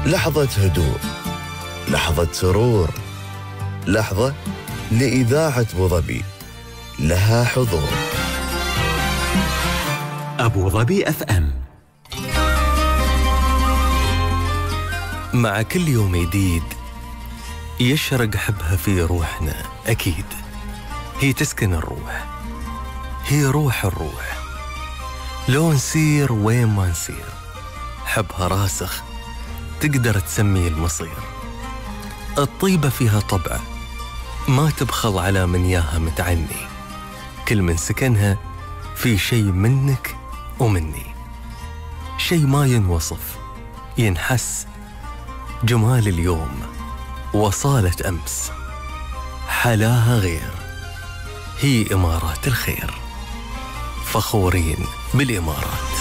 لحظة هدوء، لحظة سرور، لحظة لإذاعة أبوظبي لها حضور. أبوظبي FM. مع كل يوم جديد يشرق حبها في روحنا. أكيد هي تسكن الروح، هي روح الروح. لو نسير وين ما نسير حبها راسخ، تقدر تسمي المصير. الطيبة فيها طبع ما تبخل على من ياها متعني، كل من سكنها في شيء منك ومني، شيء ما ينوصف ينحس. جمال اليوم وصالة أمس حلاها غير، هي إمارات الخير، فخورين بالإمارات.